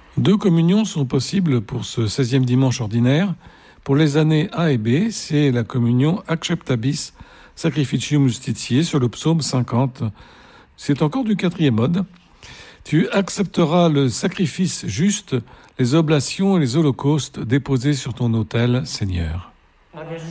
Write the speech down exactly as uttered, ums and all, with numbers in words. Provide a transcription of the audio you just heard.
Deux communions sont possibles pour ce seizième dimanche ordinaire. Pour les années A et B, c'est la communion Acceptabis Sacrificium Justitiae sur le psaume cinquante. C'est encore du quatrième mode. Tu accepteras le sacrifice juste, les oblations et les holocaustes déposés sur ton autel, Seigneur.